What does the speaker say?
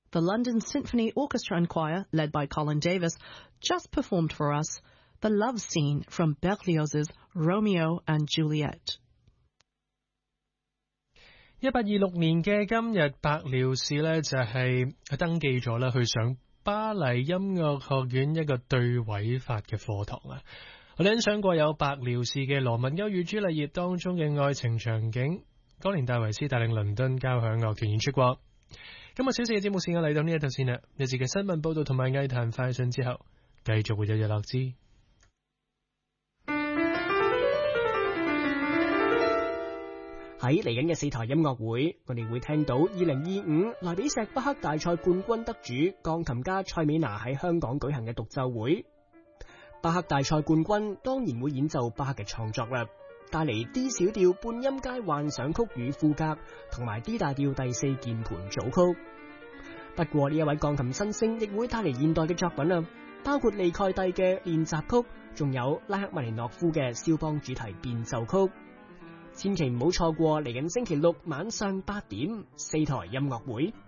The London Symphony Orchestra and Choir, led by Colin Davis, just performed for us the love scene from Berlioz's Romeo and Juliet. 1826年嘅今日，白遼士呢就係登記咗啦，去上巴黎音樂學院一個對位法嘅課堂啊！我哋欣賞過有白遼士嘅羅密歐與朱麗葉當中嘅愛情場景，哥連戴維斯帶領倫敦交響樂團演出過。今日小四嘅節目時間嚟到呢一度先啦，一節嘅新聞報道同埋藝壇快訊之後，繼續會有日落之。 喺嚟緊嘅4台音樂會，我哋會聽到2025萊比錫巴赫大賽冠軍得主鋼琴家塞美娜喺香港舉行嘅獨奏會。巴赫大賽冠軍當然會演奏巴赫嘅創作啦，帶嚟 D 小調半音階幻想曲與賦格，同埋 D 大調第4鍵盤組曲。不過呢一位鋼琴新星亦會帶嚟現代嘅作品啊，包括利蓋蒂嘅練習曲，仲有拉赫曼尼諾夫嘅肖邦主題變奏曲。千祈唔好錯過嚟緊星期六晚上8點4台音樂會。